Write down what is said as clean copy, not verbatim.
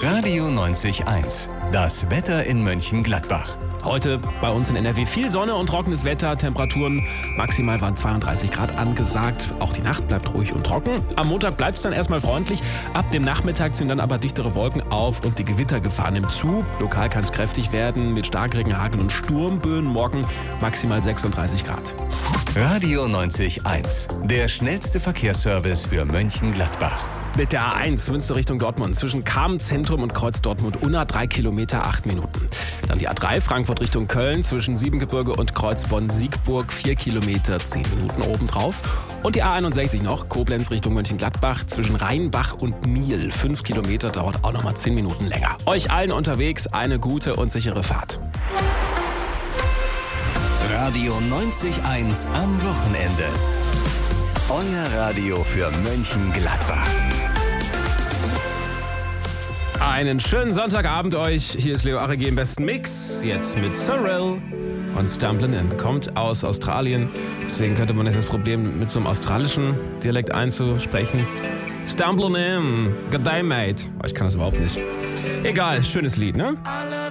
Radio 90.1. Das Wetter in Mönchengladbach. Heute bei uns in NRW viel Sonne und trockenes Wetter. Temperaturen maximal waren 32 Grad angesagt. Auch die Nacht bleibt ruhig und trocken. Am Montag bleibt es dann erstmal freundlich. Ab dem Nachmittag ziehen dann aber dichtere Wolken auf und die Gewittergefahr nimmt zu. Lokal kann es kräftig werden mit Starkregen, Hagel und Sturmböen. Morgen maximal 36 Grad. Radio 90.1. Der schnellste Verkehrsservice für Mönchengladbach. Mit der A1 Münster Richtung Dortmund zwischen Kamen-Zentrum und Kreuz Dortmund-Unna 3 Kilometer 8 Minuten. Dann die A3 Frankfurt Richtung Köln zwischen Siebengebirge und Kreuz Bonn-Siegburg 4 Kilometer 10 Minuten obendrauf. Und die A61 noch Koblenz Richtung Mönchengladbach zwischen Rheinbach und Miel 5 Kilometer dauert auch nochmal 10 Minuten länger. Euch allen unterwegs eine gute und sichere Fahrt. Radio 90.1 am Wochenende. Euer Radio für Mönchengladbach. Einen schönen Sonntagabend euch. Hier ist Leo Arregi im besten Mix. Jetzt mit Sorrel und Stumblin' In. Kommt aus Australien. Deswegen könnte man jetzt das Problem mit so einem australischen Dialekt einzusprechen. Stumblin' In. Good day, mate. Ich kann das überhaupt nicht. Egal, schönes Lied, ne?